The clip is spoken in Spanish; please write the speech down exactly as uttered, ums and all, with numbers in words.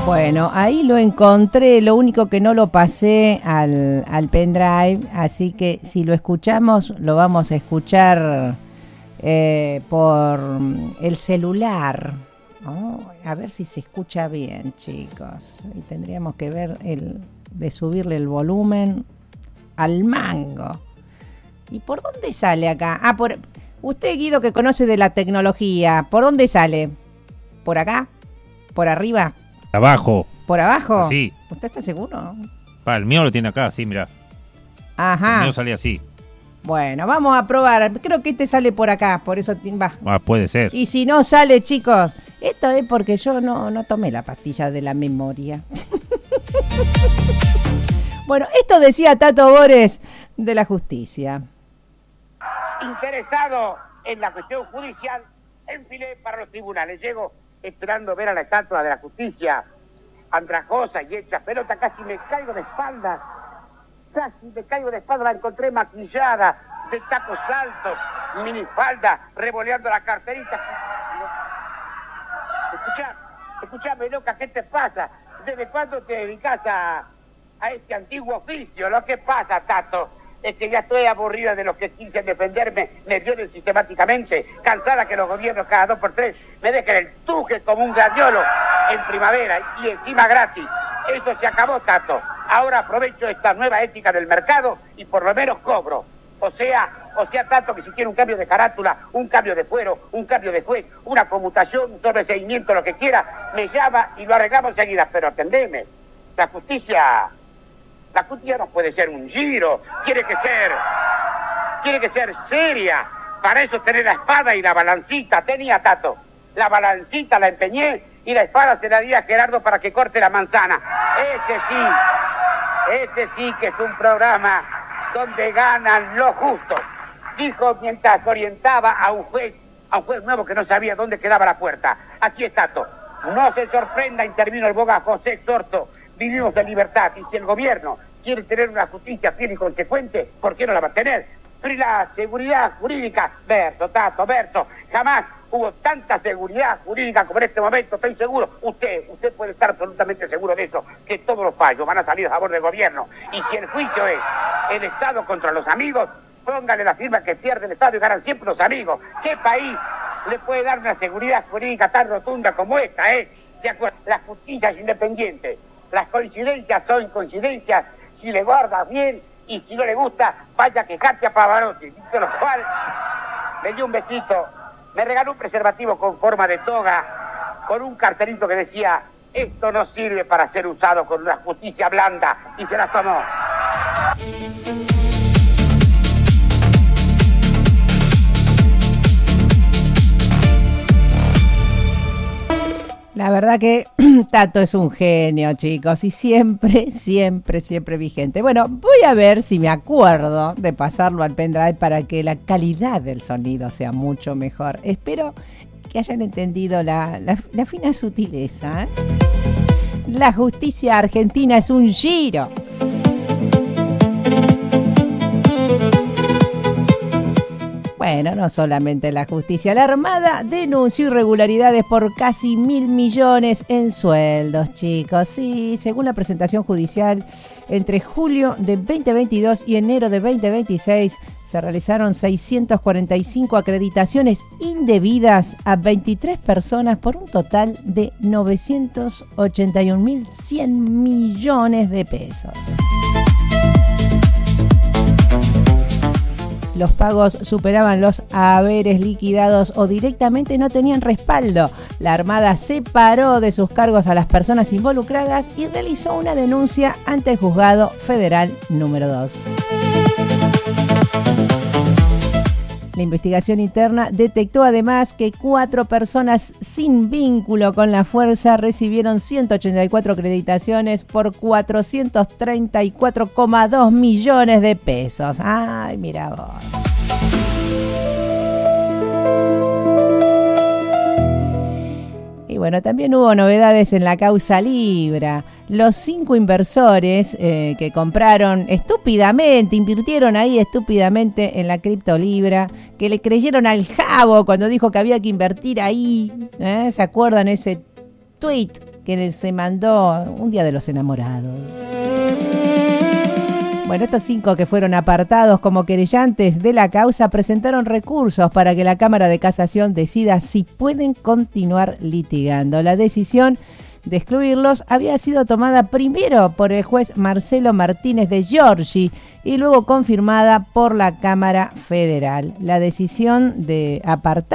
Bueno, ahí lo encontré, lo único que no lo pasé al, al pendrive, así que si lo escuchamos, lo vamos a escuchar eh, por el celular. Oh, a ver si se escucha bien, chicos. Y tendríamos que ver el de subirle el volumen al mango. ¿Y por dónde sale acá? Ah, por usted, Guido, que conoce de la tecnología, ¿por dónde sale? ¿Por acá? ¿Por arriba? Abajo. ¿Por abajo? Sí. ¿Usted está seguro? Pa, el mío lo tiene acá, sí, mirá. Ajá. El mío sale así. Bueno, vamos a probar. Creo que este sale por acá, por eso va. Ah, puede ser. Y si no sale, chicos, esto es porque yo no, no tomé la pastilla de la memoria. Bueno, esto decía Tato Bores de la justicia. Interesado en la cuestión judicial, enfilé para los tribunales. Llego esperando ver a la estatua de la justicia, andrajosa y hecha pelota, casi me caigo de espalda. Casi me caigo de espalda, la encontré maquillada, de tacos altos, minifalda, revoleando la carterita. Escuchá, escuchame, loca, ¿qué te pasa? ¿Desde cuándo te dedicas a, a este antiguo oficio? Lo que pasa, Tato, es que ya estoy aburrida de los que quisen defenderme, me violen sistemáticamente, cansada que los gobiernos cada dos por tres me dejen el tuje como un gladiolo en primavera y encima gratis. Eso se acabó, Tato. Ahora aprovecho esta nueva ética del mercado y por lo menos cobro. O sea, o sea, Tato, que si quiere un cambio de carátula, un cambio de fuero, un cambio de juez, una conmutación, un sobreseguimiento, lo que quiera, me llama y lo arreglamos enseguida. Pero atendeme, la justicia, la justicia no puede ser un giro, tiene que ser, tiene que ser seria. Para eso tener la espada y la balancita. Tenía, Tato, la balancita la empeñé y la espada se la di a Gerardo para que corte la manzana. Ese sí, ese sí que es un programa donde ganan los justos. Dijo mientras orientaba a un juez, a un juez nuevo que no sabía dónde quedaba la puerta. Aquí está, Tato. No se sorprenda, intervino el boga José Exhorto. Vivimos en libertad y si el gobierno quiere tener una justicia fiel y consecuente, ¿por qué no la va a tener? Pero la seguridad jurídica, Berto, Tato, Berto, jamás hubo tanta seguridad jurídica como en este momento, estoy seguro. Usted, usted puede estar absolutamente seguro de eso, que todos los fallos van a salir a favor del gobierno. Y si el juicio es el Estado contra los amigos, póngale la firma que pierde el Estado y ganan siempre los amigos. ¿Qué país le puede dar una seguridad jurídica tan rotunda como esta, eh? ¿De acuerdo? La justicia es independiente. Las coincidencias son coincidencias. Si le guarda bien y si no le gusta, vaya a quejarse a Pavarotti. Dicho lo cual, le dio un besito. Me regaló un preservativo con forma de toga, con un cartelito que decía, esto no sirve para ser usado con una justicia blanda, y se las tomó. La verdad que Tato es un genio, chicos, y siempre, siempre, siempre vigente. Bueno, voy a ver si me acuerdo de pasarlo al pendrive para que la calidad del sonido sea mucho mejor. Espero que hayan entendido la, la, la fina sutileza, ¿eh? La justicia argentina es un giro. Bueno, no solamente la justicia, la Armada denunció irregularidades por casi mil millones en sueldos, chicos. Sí, según la presentación judicial, entre julio de veinte veintidós y enero de veinte veintiséis se realizaron seiscientas cuarenta y cinco acreditaciones indebidas a veintitrés personas por un total de novecientos ochenta y un mil cien millones de pesos. Los pagos superaban los haberes liquidados o directamente no tenían respaldo. La Armada separó de sus cargos a las personas involucradas y realizó una denuncia ante el Juzgado Federal número dos. La investigación interna detectó además que cuatro personas sin vínculo con la fuerza recibieron ciento ochenta y cuatro acreditaciones por cuatrocientos treinta y cuatro coma dos millones de pesos. Ay, mira vos. Y bueno, también hubo novedades en la causa Libra. Los cinco inversores eh, que compraron estúpidamente, invirtieron ahí estúpidamente en la cripto Libra, que le creyeron al Jabo cuando dijo que había que invertir ahí. ¿Eh? ¿Se acuerdan ese tweet que se mandó un día de los enamorados. Bueno, estos cinco que fueron apartados como querellantes de la causa presentaron recursos para que la Cámara de Casación decida si pueden continuar litigando. La decisión de excluirlos había sido tomada primero por el juez Marcelo Martínez de Giorgi y luego confirmada por la Cámara Federal. La decisión de apartar